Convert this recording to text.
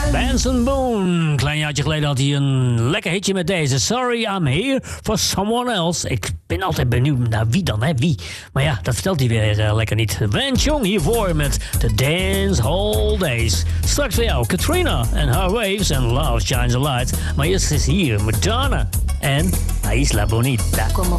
Benson Boone. Klein jaartje geleden had hij een lekker hitje met deze. Sorry, I'm here for someone else. Ik ben altijd benieuwd naar wie dan, hè? Wie? Maar ja, dat vertelt hij weer lekker niet. Van Jong hiervoor met The Dance Hall Days. Straks voor jou, Katrina en Her Waves and Love Shines a Light. Maar eerst is hier Madonna en La Isla Bonita. Como